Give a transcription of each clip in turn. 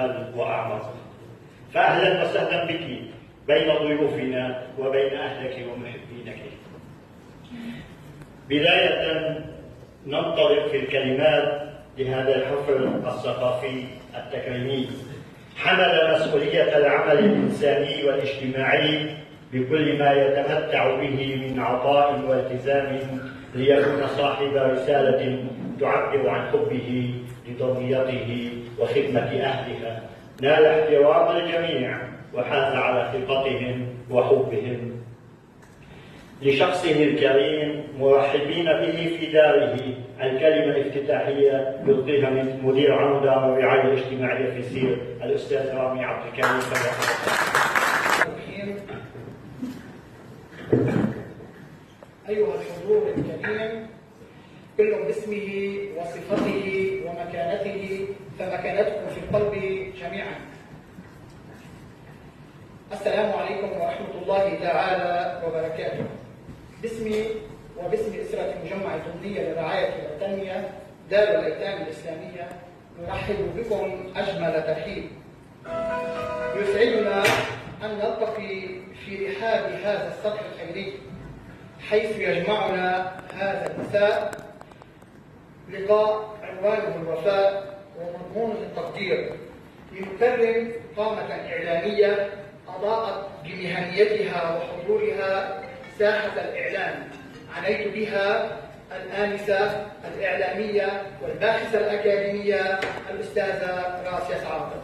أشمل وأعمق. فأهلا وسهلا بك بين ضيوفنا وبين أهلك ومحبينك. بداية ننطلق في الكلمات لهذا الحفل الثقافي التكريمي. حمل مسؤولية العمل الإنساني والاجتماعي بكل ما يتمتع به من عطاء والتزام ليكون صاحب رسالة تعبر عن حبه لضميته وخدمة أهلها. نال احترام الجميع وحاز على ثقتهم وحبهم لشخصه الكريم، مرحبين به في داره. الكلمة الافتتاحية يلقيها من مدير عام دار الرعاية الاجتماعية في سير الأستاذ رامي عبد الكريم. أيها الحضور الكريم، كل باسمه وصفته ومكانته، فمكانتكم في القلب جميعا. السلام عليكم ورحمة الله تعالى وبركاته. باسمي وباسم أسرة مجمع الدنيا للرعاية والتنمية دار الأيتام الإسلامية نرحب بكم أجمل ترحيب. يسعدنا أن نلتقي في رحاب هذا السطح الخيري حيث يجمعنا هذا المساء لقاء عنوانه الوفاء ومضمونه التقدير، لنكرم قامة إعلامية أضاءت بمهنيتها وحضورها ساحة الإعلام. عنيت بها الآنسة الإعلامية والباحثة الأكاديمية الأستاذة راسية سعادة.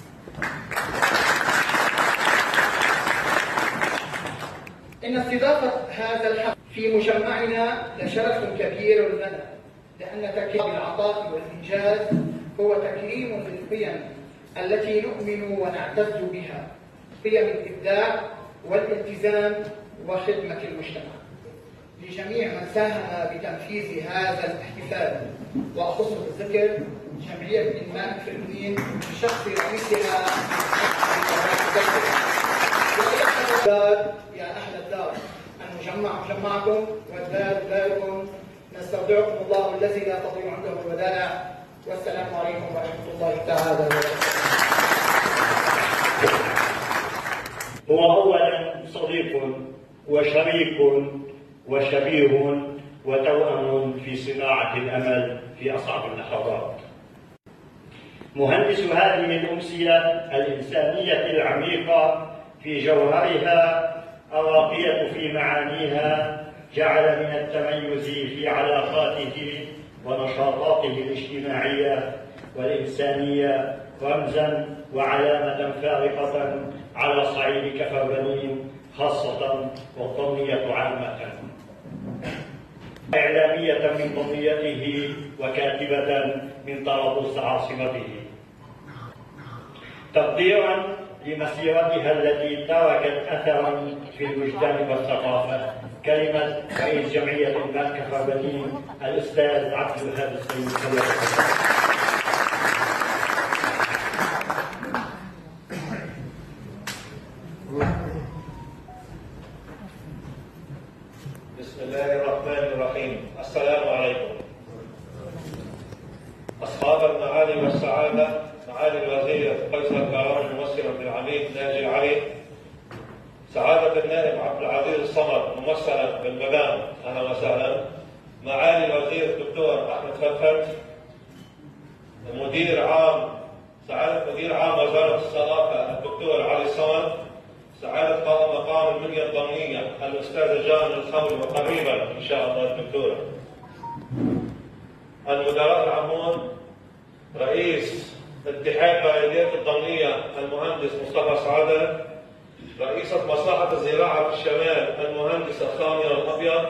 إن استضافة هذا الحفل في مجمعنا لشرف كبير لنا، لأن تكريم العطاء والإنجاز هو تكريم للقيم التي نؤمن ونعتز بها، قيم الإبداع والالتزام وخدمة المجتمع. لجميع من ساهم بتنفيذ هذا الاحتفال، وأخص بالذكر جمعية إنماء الفلبين بشخص رئيسها يا أهل الدار، المجمع مجمعكم والدار داركم، نستودعكم الله الذي لا تضيع عنده الودائع، والسلام عليكم ورحمة الله تعالى وبركاته. هو أولا صديق وشريك وشبيه وتوأم في صناعة الأمل في أصعب اللحظات. مهندس هذه الأمسية الإنسانية العميقة في جوهرها، الراقية في معانيها، جعل من التميز في علاقاته ونشاطاته الاجتماعية والإنسانية رمزاً وعلامة فارقة على صعيد كفر بنين خاصة والضمية عامة. إعلامية من ضميته وكاتبة من طرابلس عاصمته. تقديراً لمسيرتها التي تركت أثراً في الوجدان والثقافة، كلمة رئيس جمعية إنماء كفر بنين الأستاذ عبد الوهاب السيد. بسم الله الرحمن الرحيم. السلام عليكم. أصحاب المعالي والسعادة، معالي الوزير قيصر كرم الممثل عبد العميد ناجي علي، سعادة النائب عبد العزيز الصمد ممثلا بالمدام، أهلا وسهلا. معالي الوزير الدكتور أحمد فتحت، سعادة مدير عام وزارة الثقافة الدكتور علي الصمد، سعادة قائم مقام المنيا الضمنية الأستاذة جان الخولي، وقريبا إن شاء الله الدكتورة. المدراء العامون، رئيس اتحاد بلديات الضمنية المهندس مصطفى سعادة، رئيسة مصلحة الزراعة في الشمال المهندسة سامية الأبيض،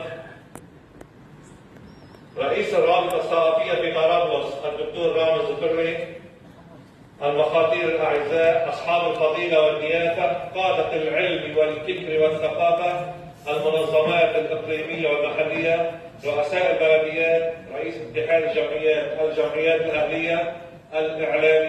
رئيس الرابطة الثقافية في طرابلس الدكتور رامز الفري، المخاطير الأعزاء، أصحاب الفضيلة والضيافة، قادة العلم والفكر والثقافة، المنظمات الإقليمية والمحلية، رؤساء البلديات، رئيس اتحاد الجمعيات الأهلية، الإعلاميين.